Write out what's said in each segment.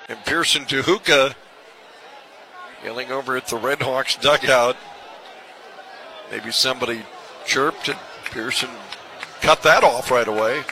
And Pearson Tehuka yelling over at the Red Hawks dugout. Maybe somebody chirped and Pearson cut that off right away.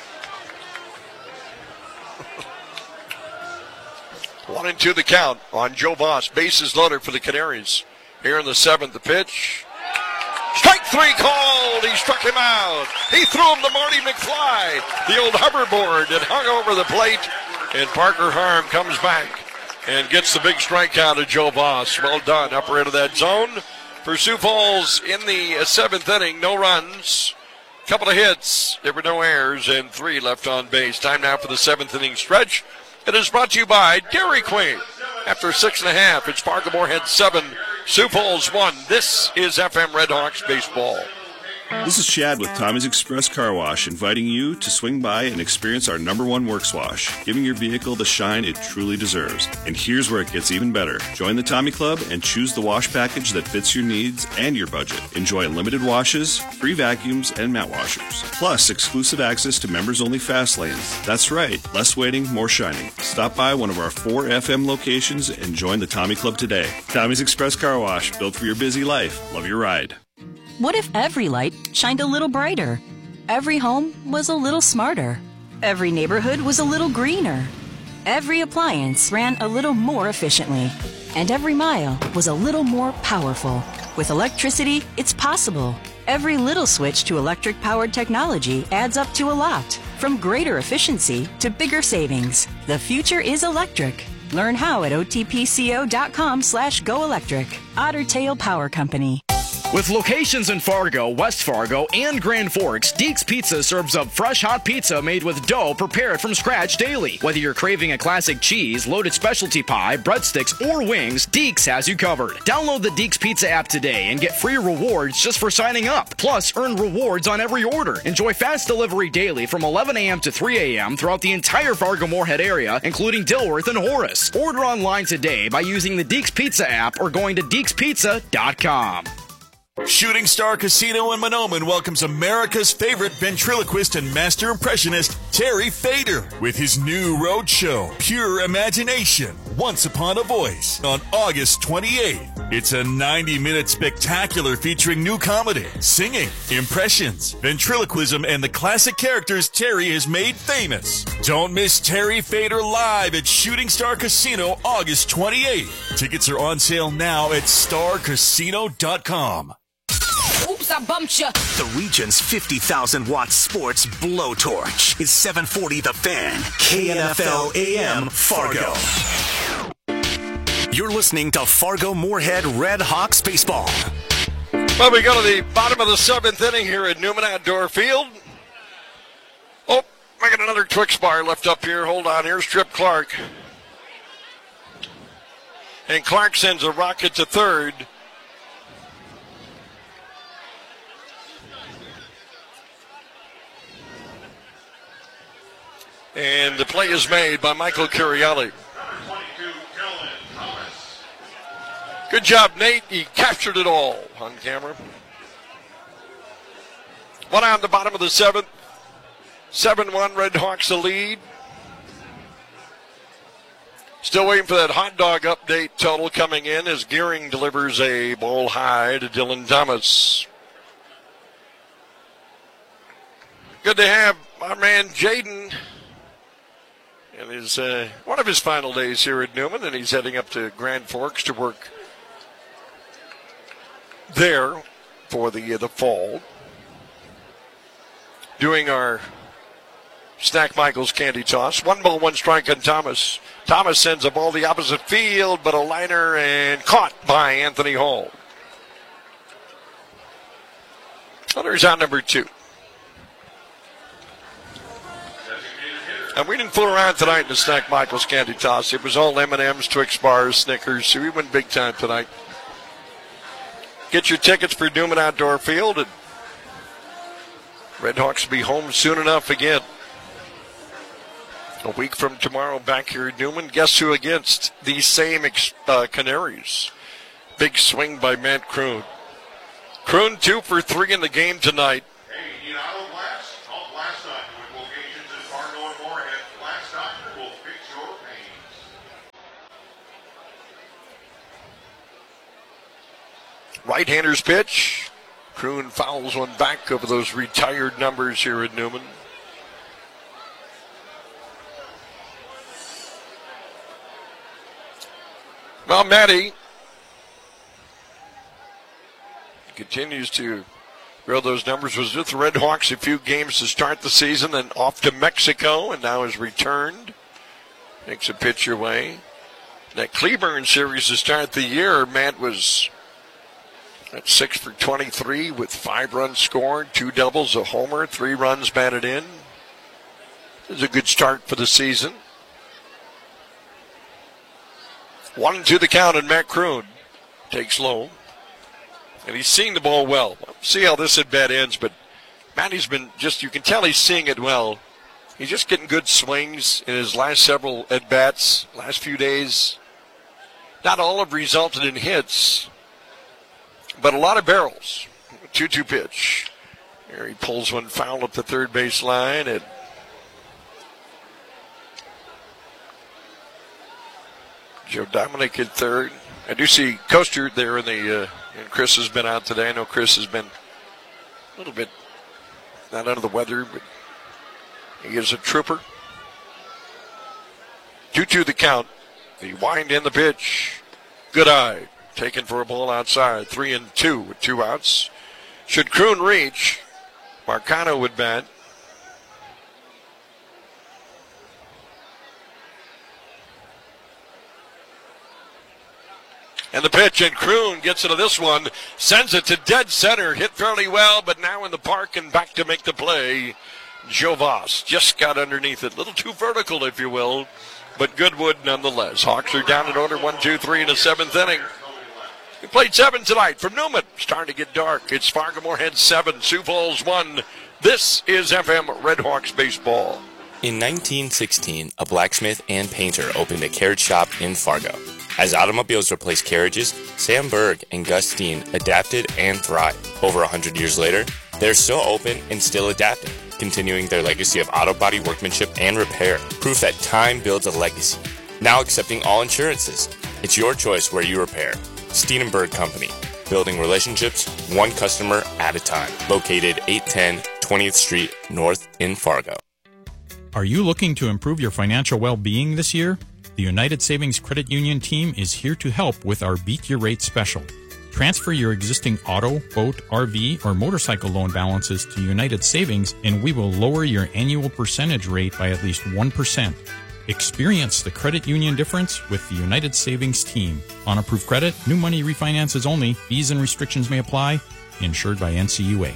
1-2 the count on Joe Voss. Bases loaded for the Canaries. Here in the 7th, the pitch. Strike 3 called. He struck him out. He threw him to Marty McFly, the old hoverboard, and hung over the plate. And Parker Harm comes back and gets the big strikeout of Joe Voss. Well done. Upper end of that zone for Sioux Falls in the 7th inning. No runs, couple of hits. There were no errors and 3 left on base. Time now for the 7th inning stretch. It is brought to you by Dairy Queen. After 6.5, it's Fargo Moorhead 7, Sioux Falls 1. This is FM Red Hawks baseball. This is Chad with Tommy's Express Car Wash, inviting you to swing by and experience our #1 works wash, giving your vehicle the shine it truly deserves. And here's where it gets even better. Join the Tommy Club and choose the wash package that fits your needs and your budget. Enjoy unlimited washes, free vacuums, and mat washers. Plus, exclusive access to members-only fast lanes. That's right, less waiting, more shining. Stop by one of our 4 FM locations and join the Tommy Club today. Tommy's Express Car Wash, built for your busy life. Love your ride. What if every light shined a little brighter? Every home was a little smarter. Every neighborhood was a little greener. Every appliance ran a little more efficiently. And every mile was a little more powerful. With electricity, it's possible. Every little switch to electric-powered technology adds up to a lot. From greater efficiency to bigger savings. The future is electric. Learn how at otpco.com/goelectric. Otter Tail Power Company. With locations in Fargo, West Fargo, and Grand Forks, Deeks Pizza serves up fresh hot pizza made with dough prepared from scratch daily. Whether you're craving a classic cheese, loaded specialty pie, breadsticks, or wings, Deeks has you covered. Download the Deeks Pizza app today and get free rewards just for signing up. Plus, earn rewards on every order. Enjoy fast delivery daily from 11 a.m. to 3 a.m. throughout the entire Fargo-Moorhead area, including Dilworth and Horace. Order online today by using the Deeks Pizza app or going to deekspizza.com. Shooting Star Casino in Mahnomen welcomes America's favorite ventriloquist and master impressionist, Terry Fader, with his new road show, Pure Imagination, Once Upon a Voice, on August 28th. It's a 90-minute spectacular featuring new comedy, singing, impressions, ventriloquism, and the classic characters Terry has made famous. Don't miss Terry Fader live at Shooting Star Casino August 28th. Tickets are on sale now at starcasino.com. Oops, I bumped you. The region's 50,000-watt sports blowtorch is 740 The Fan, KNFL AM Fargo. You're listening to Fargo Moorhead Red Hawks baseball. Well, we go to the bottom of the 7th inning here at Newman Outdoor Field. Oh, I got another Twix bar left up here. Hold on. Here's Trip Clark. And Clark sends a rocket to third. And the play is made by Michael Curielli. Good job, Nate. He captured it all on camera. One out the bottom of the 7th. 7-1 Red Hawks the lead. Still waiting for that hot dog update total coming in as Gearing delivers a ball high to Dylan Thomas. Good to have our man Jaden. And is one of his final days here at Newman, and he's heading up to Grand Forks to work there for the fall. Doing our Snack Michaels candy toss. 1 ball, 1 strike on Thomas. Thomas sends a ball the opposite field, but a liner and caught by Anthony Hall. Hunter's out number 2. And we didn't fool around tonight in the Snack Michaels candy toss. It was all M&M's, Twix bars, Snickers. So we went big time tonight. Get your tickets for Newman Outdoor Field. And Red Hawks will be home soon enough again. A week from tomorrow back here at Newman. Guess who against these same Canaries? Big swing by Matt Kroon. Kroon 2 for 3 in the game tonight. Hey, you know, last night with locations in Fargo and Moorhead, last night will fix your pains. Right-hander's pitch. Kroon fouls one back over those retired numbers here at Newman. Well, Matty continues to grow those numbers. Was with the Red Hawks a few games to start the season, then off to Mexico, and now has returned. Takes a pitch away. That Cleburne series to start the year, Matt was at 6 for 23 with 5 runs scored, 2 doubles, a homer, 3 runs batted in. This is a good start for the season. 1-2 the count, and Matt Kroon takes low. And he's seeing the ball well. We'll see how this at bat ends, but Matty's been you can tell he's seeing it well. He's just getting good swings in his last several at-bats, last few days. Not all have resulted in hits, but a lot of barrels. 2-2 pitch. There he pulls one foul up the third base line, and Joe Dominic at third. I do see Coaster there and Chris has been out today. I know Chris has been a little bit not under the weather, but he is a trooper. 2-2 the count. The wind in the pitch. Good eye. Taken for a ball outside. 3-2 with 2 outs. Should Kroon reach, Marcano would bat. And the pitch, and Kroon gets into this one, sends it to dead center, hit fairly well, but now in the park and back to make the play. Joe Voss just got underneath it. A little too vertical, if you will, but good wood nonetheless. Hawks are down in order 1-2-3 in the 7th inning. We played 7 tonight from Newman. Starting to get dark. It's Fargo-Moorhead 7, Sioux Falls 1. This is FM Red Hawks baseball. In 1916, a blacksmith and painter opened a carriage shop in Fargo. As automobiles replaced carriages, Sam Berg and Gus Steen adapted and thrived. Over 100 years later, they're still open and still adapting, continuing their legacy of auto body workmanship and repair. Proof that time builds a legacy. Now accepting all insurances. It's your choice where you repair. Steen & Berg Company. Building relationships, one customer at a time. Located 810 20th Street North in Fargo. Are you looking to improve your financial well-being this year? The United Savings Credit Union team is here to help with our Beat Your Rate special. Transfer your existing auto, boat, RV, or motorcycle loan balances to United Savings, and we will lower your annual percentage rate by at least 1%. Experience the credit union difference with the United Savings team. On approved credit, new money refinances only. Fees and restrictions may apply. Insured by NCUA.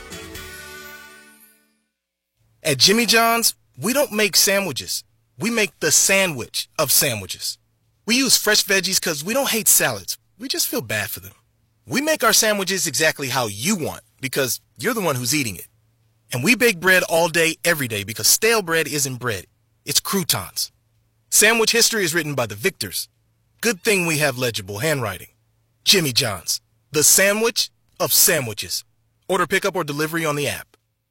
At Jimmy John's, we don't make sandwiches. We make the sandwich of sandwiches. We use fresh veggies because we don't hate salads. We just feel bad for them. We make our sandwiches exactly how you want because you're the one who's eating it. And we bake bread all day, every day because stale bread isn't bread. It's croutons. Sandwich history is written by the victors. Good thing we have legible handwriting. Jimmy John's, the sandwich of sandwiches. Order pickup or delivery on the app.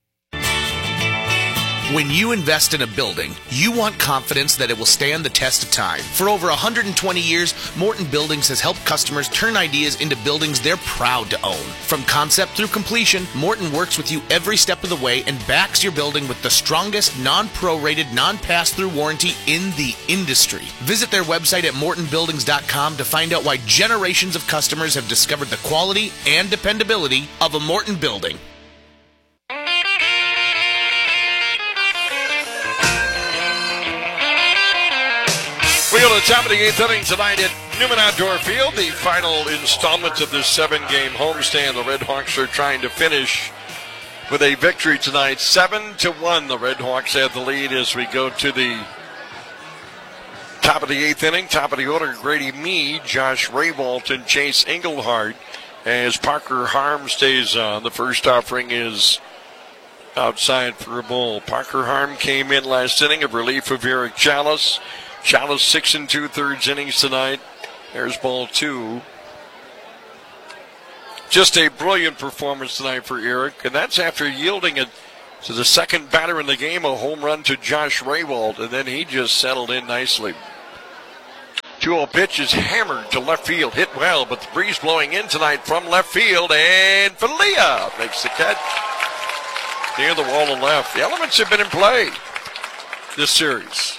When you invest in a building, you want confidence that it will stand the test of time. For over 120 years, Morton Buildings has helped customers turn ideas into buildings they're proud to own. From concept through completion, Morton works with you every step of the way and backs your building with the strongest non-prorated, non-pass-through warranty in the industry. Visit their website at mortonbuildings.com to find out why generations of customers have discovered the quality and dependability of a Morton building. We go to the top of the 8th inning tonight at Newman Outdoor Field. The final installment of this 7-game homestand. The Red Hawks are trying to finish with a victory tonight. 7-1. The Red Hawks have the lead as we go to the top of the 8th inning. Top of the order, Grady Meade, Josh Raywalt, and Chase Englehart. As Parker Harm stays on. The first offering is outside for a ball. Parker Harm came in last inning of relief of Eric Chalice. Chalice 6 2/3 innings tonight. There's ball 2. Just a brilliant performance tonight for Eric, and that's after yielding it to the second batter in the game, a home run to Josh Raywalt, and then he just settled in nicely. 2 2-0 pitch is hammered to left field. Hit well, but the breeze blowing in tonight from left field. And Falia makes the catch near the wall to left. The elements have been in play this series.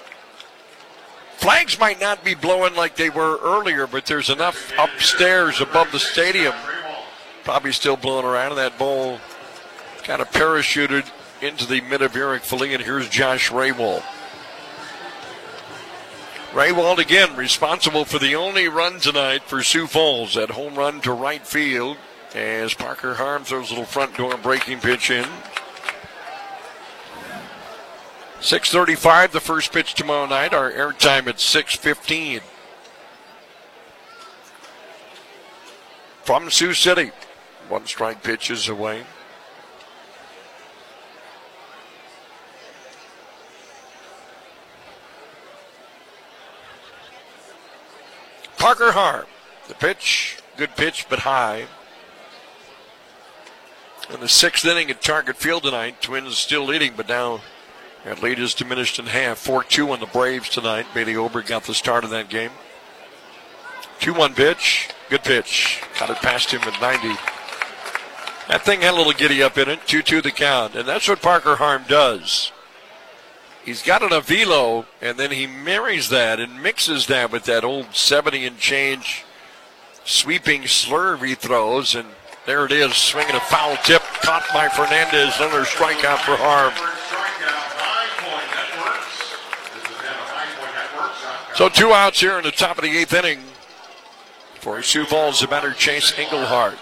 Flags might not be blowing like they were earlier, but there's enough upstairs above the stadium. Probably still blowing around, and that ball kind of parachuted into the mid of Eric Falia. And here's Josh Raywald. Raywald again responsible for the only run tonight for Sioux Falls. That home run to right field as Parker Harm throws a little front door breaking pitch in. 6:35, the first pitch tomorrow night. Our airtime at 6:15. From Sioux City, 1 strike pitch is away. Parker Harm, the pitch, good pitch, but high. In the 6th inning at Target Field tonight, Twins still leading, but now that lead is diminished in half. 4-2 on the Braves tonight. Bailey Ober got the start of that game. 2-1 pitch. Good pitch. Got it past him at 90. That thing had a little giddy up in it. 2-2 the count. And that's what Parker Harm does. He's got an velo, and then he marries that and mixes that with that old 70 and change sweeping slurve he throws. And there it is, swinging a foul tip. Caught by Fernandez. Another strikeout for Harm. So 2 outs here in the top of the 8th inning for Sioux Falls, the batter Chase Engelhardt.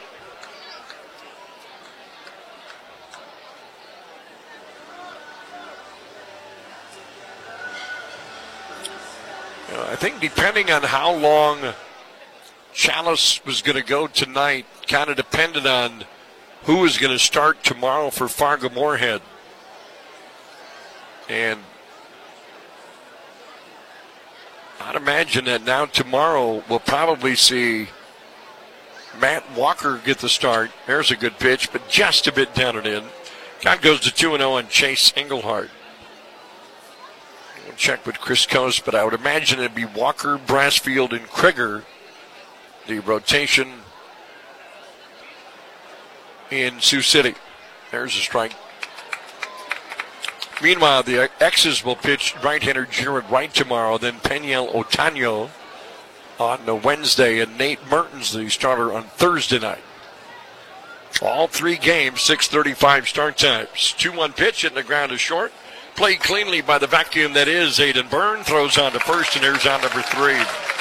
I think depending on how long Chalice was going to go tonight, kind of depended on who was going to start tomorrow for Fargo-Moorhead. And I'd imagine that now tomorrow we'll probably see Matt Walker get the start. There's a good pitch, but just a bit down and in. Count goes to 2-0 on Chase Engelhardt. We'll check with Chris Coase, but I would imagine it'd be Walker, Brassfield, and Krieger. The rotation in Sioux City. There's a strike. Meanwhile, the X's will pitch right-hander Jared Wright tomorrow, then Peniel Otano on Wednesday, and Nate Mertens, the starter, on Thursday night. All 3 games, 6:35 start times. 2-1 pitch, and the ground is short. Played cleanly by the vacuum that is Aiden Byrne. Throws on to first, and there's on number 3.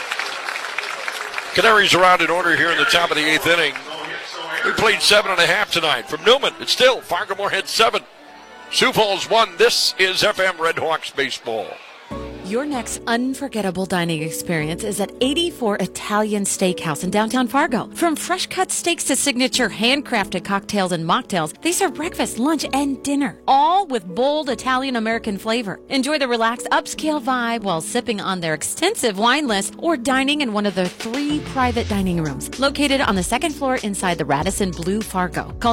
Canaries are out in order here in the top of the 8th inning. We played 7.5 tonight. From Newman, it's still Fargo-Moorhead 7. Sioux Falls 1. This is FM Red Hawks baseball. Your next unforgettable dining experience is at 84 Italian Steakhouse in downtown Fargo. From fresh-cut steaks to signature handcrafted cocktails and mocktails, they serve breakfast, lunch, and dinner, all with bold Italian-American flavor. Enjoy the relaxed upscale vibe while sipping on their extensive wine list or dining in one of their 3 private dining rooms located on the 2nd floor inside the Radisson Blu Fargo. Call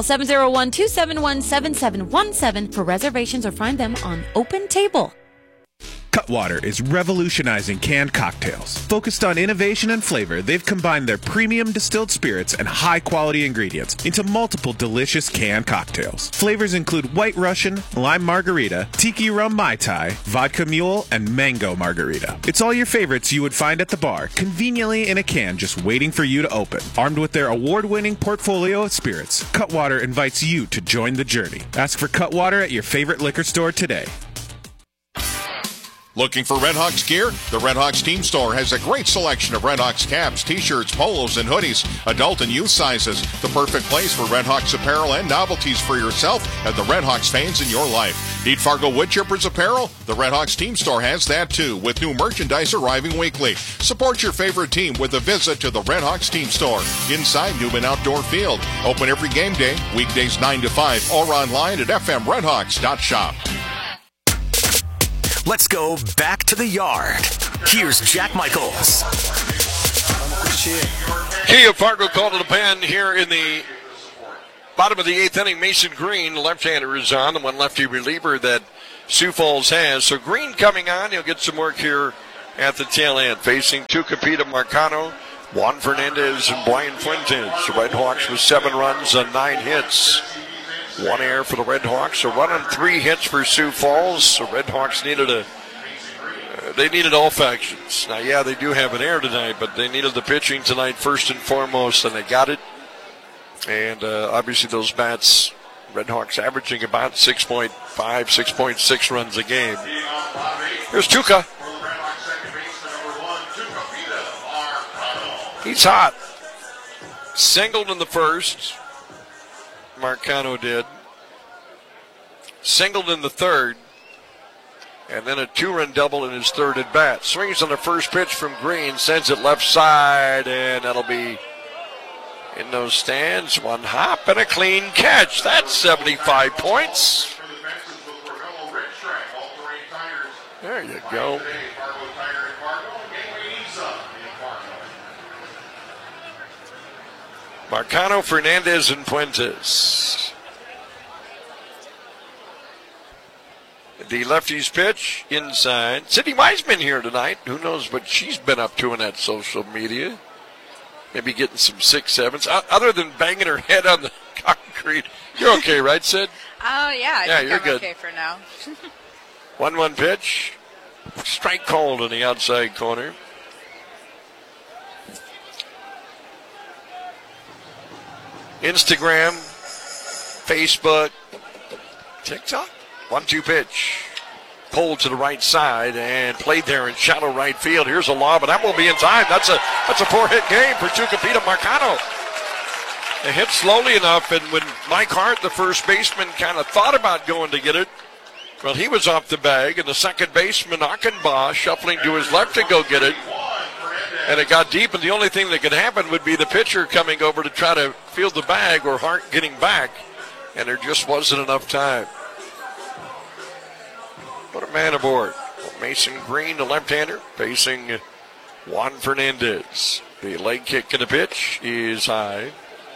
701-271-7717 for reservations or find them on Open Table. Cutwater is revolutionizing canned cocktails. Focused on innovation and flavor, they've combined their premium distilled spirits and high-quality ingredients into multiple delicious canned cocktails. Flavors include White Russian, Lime Margarita, Tiki Rum Mai Tai, Vodka Mule, and Mango Margarita. It's all your favorites you would find at the bar, conveniently in a can just waiting for you to open. Armed with their award-winning portfolio of spirits, Cutwater invites you to join the journey. Ask for Cutwater at your favorite liquor store today. Looking for Red Hawks gear? The Red Hawks Team Store has a great selection of Red Hawks caps, t-shirts, polos, and hoodies, adult and youth sizes. The perfect place for Red Hawks apparel and novelties for yourself and the Red Hawks fans in your life. Need Fargo Woodchippers apparel? The Red Hawks Team Store has that too, with new merchandise arriving weekly. Support your favorite team with a visit to the Red Hawks Team Store inside Newman Outdoor Field. Open every game day, weekdays 9 to 5, or online at fmredhawks.shop. Let's go back to the yard. Here's Jack Michaels. Key of Fargo called to the pen here in the bottom of the 8th inning. Mason Green, the left-hander, is on, the one lefty reliever that Sioux Falls has. So Green coming on. He'll get some work here at the tail end. Facing Tucapita Marcano, Juan Fernandez, and Brian Fuentes. The Red Hawks with 7 runs on 9 hits. 1 error for the Red Hawks. A run on 3 hits for Sioux Falls. The Red Hawks needed they needed all factions. Now, yeah, they do have an error tonight, but they needed the pitching tonight first and foremost, and they got it. And obviously those bats, Red Hawks averaging about 6.5, 6.6 runs a game. Here's Tuca. He's hot. Singled in the first. Marcano did. Singled in the third. And then a 2-run double in his third at bat. Swings on the first pitch from Green, sends it left side, and that'll be in those stands. 1 hop and a clean catch. That's 75 points. There you go. Marcano, Fernandez, and Fuentes. The lefty's pitch inside. Sydney Wiseman here tonight. Who knows what she's been up to in that social media. Maybe getting some 6-7s. Other than banging her head on the concrete. You're okay, right, Sid? Oh, yeah. I think you're I'm good. okay for now. 1-1 pitch. Strike called in the outside corner. Instagram, Facebook, TikTok. 1-2 pitch. Pulled to the right side and played there in shallow right field. Here's a lob, but that won't be in time. That's a 4-hit game for Tucapita Marcano. They hit slowly enough, and when Mike Hart, the first baseman, kind of thought about going to get it, well, he was off the bag, and the second baseman, Achenbach, shuffling to his left to go get it. And it got deep, and the only thing that could happen would be the pitcher coming over to try to field the bag or Hart getting back, and there just wasn't enough time. Put a man aboard. Mason Green, the left-hander, facing Juan Fernandez. The leg kick to the pitch is high.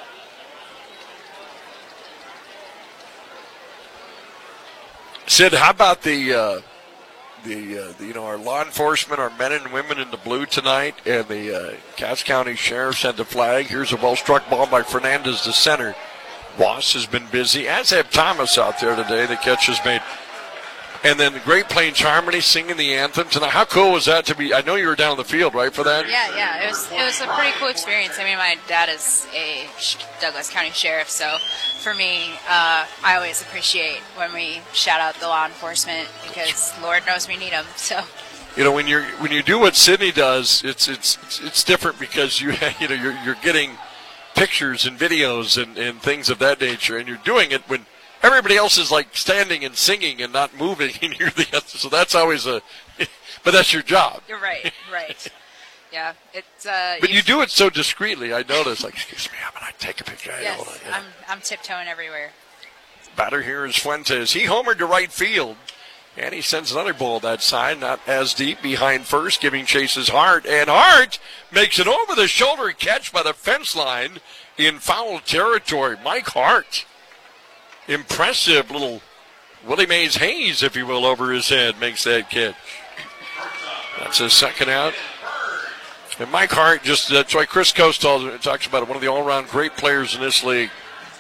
Sid, how about the our law enforcement, our men and women in the blue tonight, and the Cass County Sheriffs had the flag. Here's a well-struck ball by Fernandez to center. Boss has been busy, as have Thomas out there today. The catch is made. And then the Great Plains Harmony singing the anthem tonight. How cool was that to be? I know you were down the field, right, for that? Yeah. It was a pretty cool experience. I mean, my dad is a Douglas County Sheriff, so for me, I always appreciate when we shout out the law enforcement because Lord knows we need them. So. You know, when you do what Sydney does, it's different because you're getting pictures and videos and things of that nature, and you're doing it when everybody else is like standing and singing and not moving, and you're the other. So that's always but that's your job. You're right. Yeah, it's. But you do it so discreetly. I notice. Like, excuse me, I'm gonna take a picture. Yes, I'm tiptoeing everywhere. Batter here is Fuentes. He homered to right field, and he sends another ball that side, not as deep behind first, giving chases Hart, and Hart makes an over-the-shoulder catch by the fence line in foul territory. Mike Hart. Impressive little Willie Mays Hayes, if you will, over his head, makes that catch. That's his second out. And Mike Hart, that's why Chris Coast talks about it, one of the all-around great players in this league.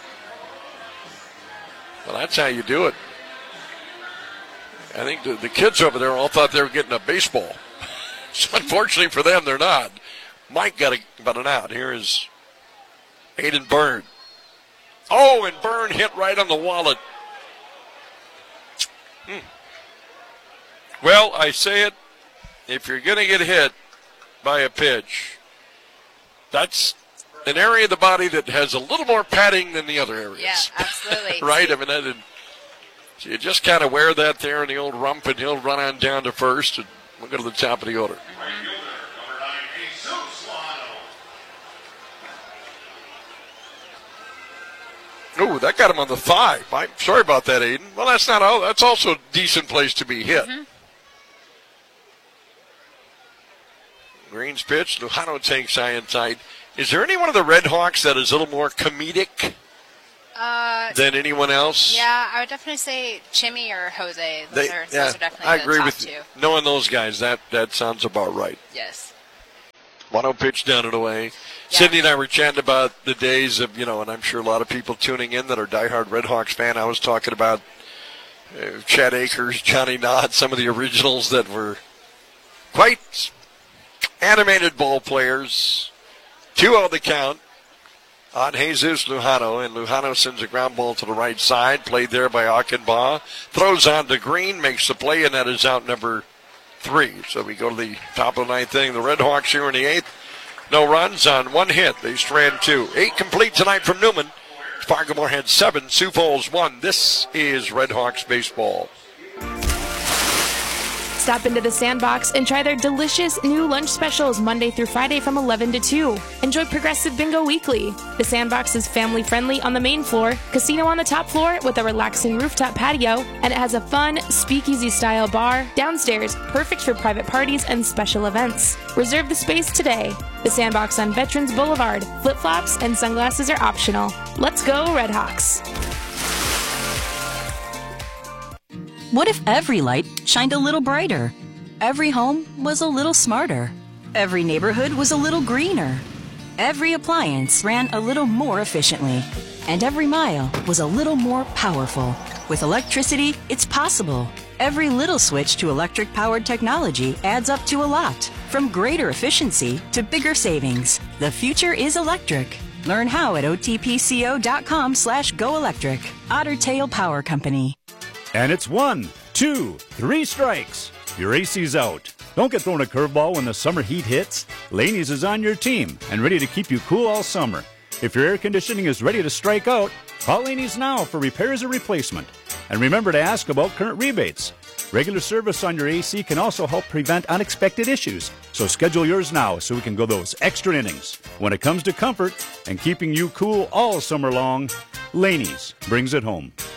Well, that's how you do it. I think the kids over there all thought they were getting a baseball. So unfortunately for them, they're not. Mike got about an out. Here is Aiden Byrne. Oh, and Byrne hit right on the wallet. Well, I say it, if you're going to get hit by a pitch, that's an area of the body that has a little more padding than the other areas. Yeah, absolutely. Right? I mean, so you just kind of wear that there in the old rump, and he'll run on down to first, and we'll go to the top of the order. Oh, that got him on the thigh. Sorry about that, Aiden. Well, that's not all. That's also a decent place to be hit. Mm-hmm. Green's pitch. Lujano takes high and tight. Is there any one of the Red Hawks that is a little more comedic than anyone else? Yeah, I would definitely say Chimmy or Jose. Those are definitely I the agree top with two. you. Knowing those guys, that sounds about right. Yes. 1-0 pitch down and away. Sydney and I were chatting about the days of, and I'm sure a lot of people tuning in that are diehard Red Hawks fan. I was talking about Chad Akers, Johnny Knott, some of the originals that were quite animated ball players. 2-0 the count on Jesus Lujano, and Lujano sends a ground ball to the right side, played there by Achenbaugh, throws on to Green, makes the play, and that is out number 3. So we go to the top of the ninth inning. The Red Hawks here in the 8th. No runs on 1 hit. They strand 2. 8 complete tonight from Newman. Fargo Moorhead 7, Sioux Falls 1. This is Red Hawks baseball. Stop into the Sandbox and try their delicious new lunch specials Monday through Friday from 11 to 2. Enjoy Progressive Bingo Weekly. The Sandbox is family-friendly on the main floor, casino on the top floor with a relaxing rooftop patio, and it has a fun speakeasy-style bar downstairs, perfect for private parties and special events. Reserve the space today. The Sandbox on Veterans Boulevard. Flip-flops and sunglasses are optional. Let's go, Red Hawks. What if every light shined a little brighter? Every home was a little smarter. Every neighborhood was a little greener. Every appliance ran a little more efficiently. And every mile was a little more powerful. With electricity, it's possible. Every little switch to electric-powered technology adds up to a lot. From greater efficiency to bigger savings. The future is electric. Learn how at otpco.com/goelectric. Otter Tail Power Company. And it's 1, 2, 3 strikes. Your AC's out. Don't get thrown a curveball when the summer heat hits. Laney's is on your team and ready to keep you cool all summer. If your air conditioning is ready to strike out, call Laney's now for repairs or replacement. And remember to ask about current rebates. Regular service on your AC can also help prevent unexpected issues. So schedule yours now so we can go those extra innings. When it comes to comfort and keeping you cool all summer long, Laney's brings it home.